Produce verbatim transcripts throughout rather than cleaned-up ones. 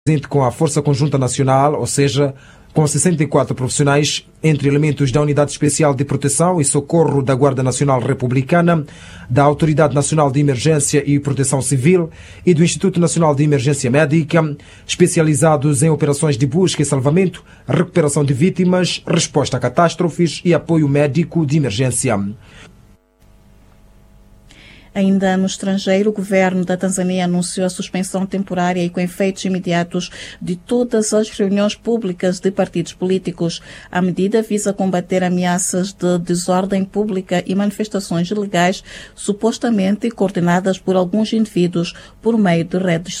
com a Força Conjunta Nacional, ou seja, com sessenta e quatro profissionais, entre elementos da Unidade Especial de Proteção e Socorro da Guarda Nacional Republicana, da Autoridade Nacional de Emergência e Proteção Civil e do Instituto Nacional de Emergência Médica, especializados em operações de busca e salvamento, recuperação de vítimas, resposta a catástrofes e apoio médico de emergência. Ainda no estrangeiro, o governo da Tanzânia anunciou a suspensão temporária e com efeitos imediatos de todas as reuniões públicas de partidos políticos. A medida visa combater ameaças de desordem pública e manifestações ilegais, supostamente coordenadas por alguns indivíduos por meio de redes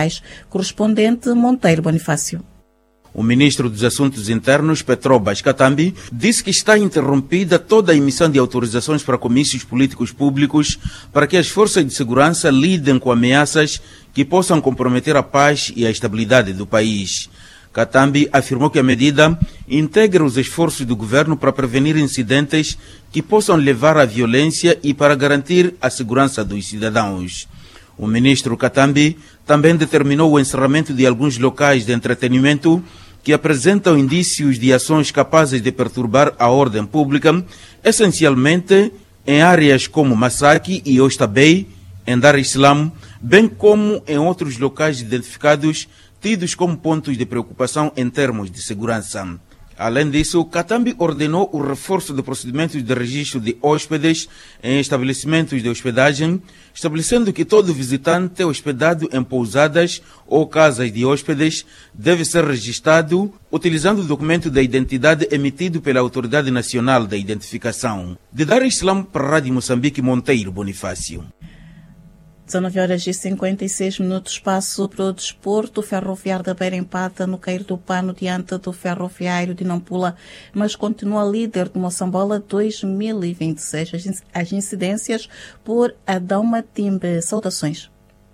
sociais. Monteiro Bonifácio. O ministro dos Assuntos Internos, Petrobras Katambi, disse que está interrompida toda a emissão de autorizações para comícios políticos públicos para que as forças de segurança lidem com ameaças que possam comprometer a paz e a estabilidade do país. Katambi afirmou que a medida integra os esforços do governo para prevenir incidentes que possam levar à violência e para garantir a segurança dos cidadãos. O ministro Katambi também determinou o encerramento de alguns locais de entretenimento que apresentam indícios de ações capazes de perturbar a ordem pública, essencialmente em áreas como Masaki e Oysterbay, em Dar es Salaam, bem como em outros locais identificados tidos como pontos de preocupação em termos de segurança. Além disso, Katambi ordenou o reforço de procedimentos de registro de hóspedes em estabelecimentos de hospedagem, estabelecendo que todo visitante hospedado em pousadas ou casas de hóspedes deve ser registrado utilizando o documento da identidade emitido pela Autoridade Nacional da Identificação. De Dar es Salaam para a Rádio Moçambique, Monteiro Bonifácio. dezenove horas e cinquenta e seis minutos, passo para o desporto. O Ferroviário da Beira empata no cair do pano diante do Ferroviário de Nampula, mas continua líder do Moçambola dois mil e vinte e seis. As incidências por Adão Matimbe. Saudações.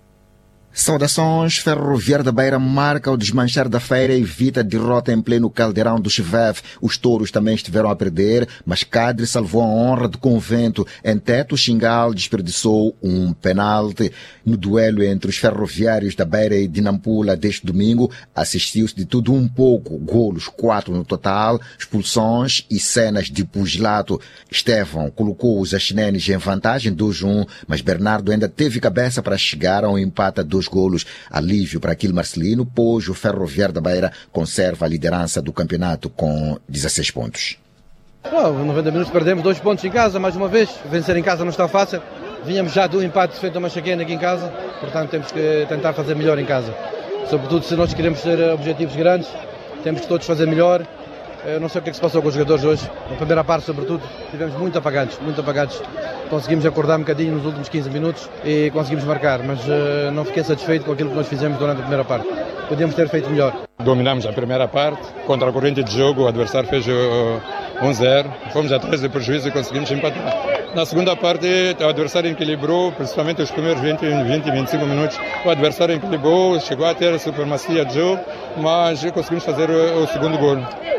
Saudações. Ferroviário da Beira marca o desmanchar da feira e evita a derrota em pleno caldeirão do Cheveve. Os touros também estiveram a perder, mas Cadre salvou a honra do Convento. Em Teto, Xingal desperdiçou um penalti. No duelo entre os ferroviários da Beira e de Nampula deste domingo, assistiu-se de tudo um pouco. Golos, quatro no total, expulsões e cenas de pugilato. Estevão colocou os achinenes em vantagem dois a um, mas Bernardo ainda teve cabeça para chegar a um empate a dois golos. Alívio para aquele Marcelino, pois o Ferroviário da Beira conserva a liderança do campeonato com dezesseis pontos. Não, noventa minutos perdemos dois pontos em casa, mais uma vez. Vencer em casa não está fácil. Vínhamos já do empate feito a Machaquena aqui em casa, portanto temos que tentar fazer melhor em casa. Sobretudo se nós queremos ter objetivos grandes, temos que todos fazer melhor. Eu não sei o que é que se passou com os jogadores hoje. Na primeira parte, sobretudo, tivemos muito apagados, muito apagados. Conseguimos acordar um bocadinho nos últimos quinze minutos e conseguimos marcar, mas uh, não fiquei satisfeito com aquilo que nós fizemos durante a primeira parte. Podíamos ter feito melhor. Dominamos a primeira parte, contra a corrente de jogo, o adversário fez uh, um zero, fomos atrás de prejuízo e conseguimos empatar. Na segunda parte, o adversário equilibrou, principalmente os primeiros vinte, vinte, vinte e cinco minutos. O adversário equilibrou, chegou a ter a supremacia de jogo, mas conseguimos fazer o, o segundo gol.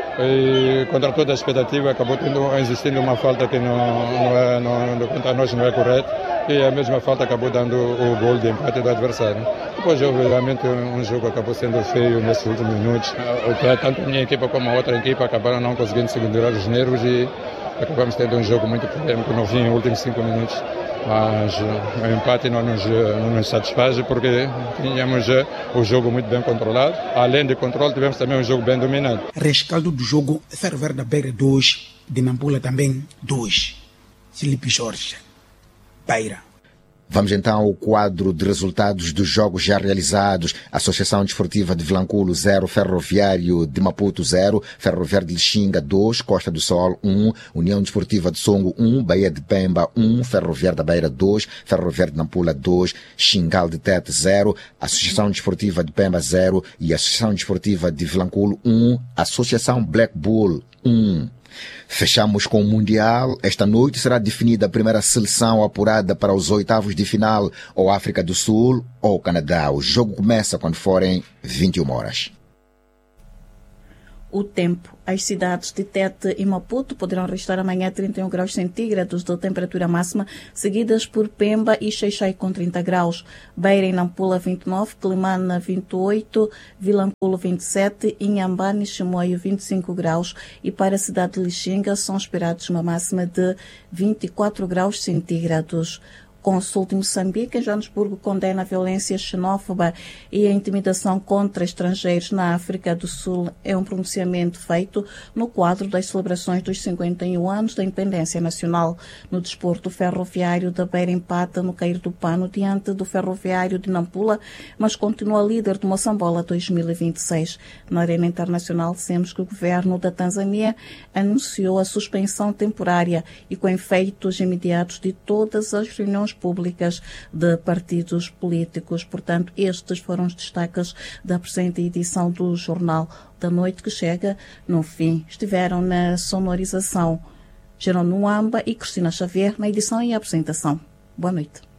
E contra toda a expectativa acabou tendo, existindo uma falta que não, não é, não, quanto a nós não é correta, e a mesma falta acabou dando o gol de empate do adversário. Depois, obviamente, um jogo acabou sendo feio nesses últimos minutos. Tanto a minha equipa como a outra equipa acabaram não conseguindo segurar os nervos e acabamos tendo um jogo muito polêmico no fim, nos últimos cinco minutos. Mas o empate não nos, não nos satisfaz porque tínhamos o jogo muito bem controlado. Além de controle, tivemos também um jogo bem dominado. Rescaldo do jogo, Ferroviário da Beira dois, de Nampula também dois. Filipe Jorge, Beira. Vamos então ao quadro de resultados dos jogos já realizados. Associação Desportiva de Vilanculo zero, Ferroviário de Maputo zero, Ferroviário de Lixinga dois, Costa do Sol um, União Desportiva de Songo um, Bahia de Pemba um, Ferroviário da Beira dois, Ferroviário de Nampula dois, Xingal de Tete zero, Associação Desportiva de Pemba zero e Associação Desportiva de Vilanculo um, Associação Black Bull um. Fechamos com o Mundial. Esta noite será definida a primeira seleção apurada para os oitavos de final, ou África do Sul ou Canadá. O jogo começa quando forem vinte e uma horas. o tempo. As cidades de Tete e Maputo poderão registrar amanhã trinta e um graus centígrados de temperatura máxima, seguidas por Pemba e Xai-Xai com trinta graus. Beira e Nampula vinte e nove, Quelimane vinte e oito, Vilanculo vinte e sete, Inhambane e Chimoio vinte e cinco graus e para a cidade de Lixinga são esperados uma máxima de vinte e quatro graus centígrados. Cônsul de Moçambique em Joanesburgo condena a violência xenófoba e a intimidação contra estrangeiros na África do Sul. É um pronunciamento feito no quadro das celebrações dos cinquenta e um anos da independência nacional. No desporto, ferroviário da Beira empata no cair do pano diante do ferroviário de Nampula, mas continua líder do Moçambola dois mil e vinte e seis. Na arena internacional, dissemos que o governo da Tanzânia anunciou a suspensão temporária e com efeitos imediatos de todas as reuniões públicas de partidos políticos. Portanto, estes foram os destaques da presente edição do Jornal da Noite, que chega no fim. Estiveram na sonorização Jerônimo Amba e Cristina Xavier na edição e apresentação. Boa noite.